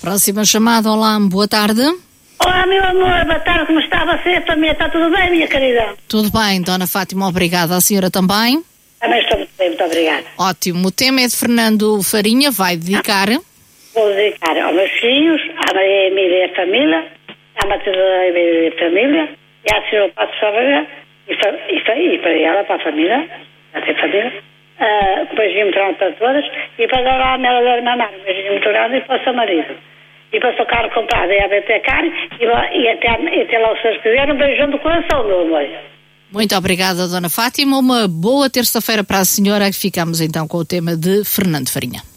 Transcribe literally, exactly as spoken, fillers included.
Próxima chamada, olá, boa tarde. Olá, meu amor, boa tarde, como está você? A família está tudo bem, minha querida? Tudo bem, Dona Fátima, obrigada. A senhora também? Também estou muito bem, muito obrigada. Ótimo, o tema é de Fernando Farinha, vai dedicar? Vou dedicar aos meus filhos, à Maria Emília e a família, à Matilde e a família, e à senhora Pato Sóbrega, e, e, e para ela, para a família, para ter família. Uh, um beijinho muito grande para todas, e para dar à minha da irmã Mara, um beijinho muito grande, e para o seu marido. E para o seu carro comprado, e a B T Carne, e, e, até, e até lá os seus quiserem, um beijão do coração, meu amor. Muito obrigada, Dona Fátima. Uma boa terça-feira para a senhora. Ficamos então com o tema de Fernando Farinha.